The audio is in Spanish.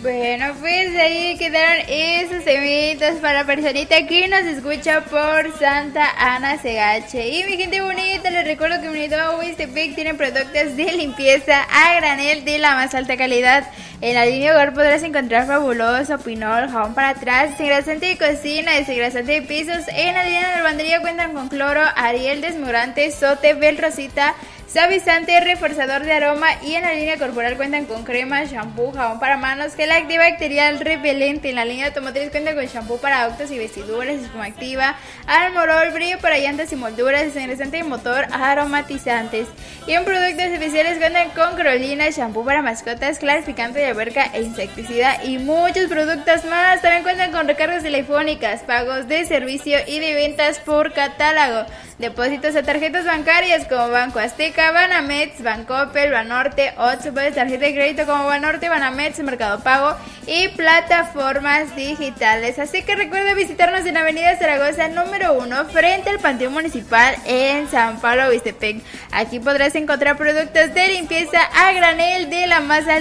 Bueno, pues ahí quedaron esos eventos para la personita que nos escucha por Santa Ana Segache. Y mi gente bonita, les recuerdo que Unido Huastepec tiene productos de limpieza a granel de la más alta calidad. En la línea hogar podrás encontrar Fabuloso, Pinol, jabón para atrás, desengrasante de cocina, desengrasante de pisos. En la línea de lavandería cuentan con cloro, Ariel, desmudrante, Sote, Bel Rosita, suavizante, reforzador de aroma. Y en la línea corporal cuentan con crema, shampoo, jabón para manos, gel antibacterial, repelente. En la línea automotriz cuentan con shampoo para autos y vestiduras, espuma activa, Armorol, brillo para llantas y molduras, desengrasante de motor, aromatizantes. Y en productos especiales cuentan con Crolina, shampoo para mascotas, clarificante de alberca e insecticida y muchos productos más. También cuentan con recargas telefónicas, pagos de servicio y de ventas por catálogo, depósitos a tarjetas bancarias como Banco Azteca, Banamex, Bancoppel, Banorte, Otso, tarjeta de crédito como Banorte, Banamex, Mercado Pago y plataformas digitales. Así que recuerda visitarnos en Avenida Zaragoza número 1 frente al Panteón Municipal en San Pablo, Huastepec. Aquí podrás encontrar productos de limpieza a granel de la más alta